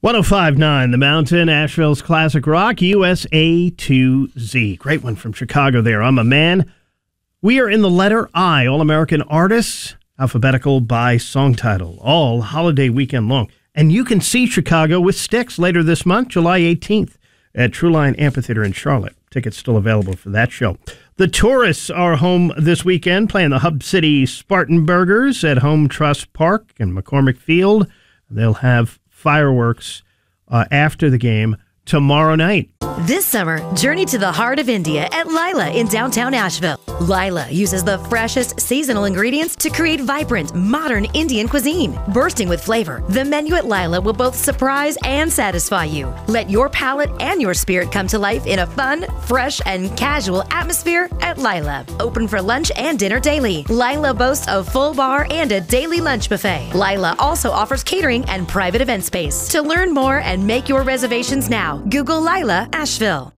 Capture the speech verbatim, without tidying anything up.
one oh five point nine The Mountain, Asheville's classic rock, U S A to Z. Great one from Chicago there. I'm a Man. We are in the letter I, All-American Artists, alphabetical by song title, all holiday weekend long. And you can see Chicago with Styx later this month, July eighteenth, at Trueline Amphitheater in Charlotte. Tickets still available for that show. The Tourists are home this weekend, playing the Hub City Spartanburgers at Home Trust Park and McCormick Field. They'll have fireworks uh, after the game tomorrow night. This summer, journey to the heart of India at Lila in downtown Asheville. Lila uses the freshest seasonal ingredients to create vibrant, modern Indian cuisine. Bursting with flavor, the menu at Lila will both surprise and satisfy you. Let your palate and your spirit come to life in a fun, fresh, and casual atmosphere at Lila. Open for lunch and dinner daily. Lila boasts a full bar and a daily lunch buffet. Lila also offers catering and private event space. To learn more and make your reservations now, Google Lila Asheville.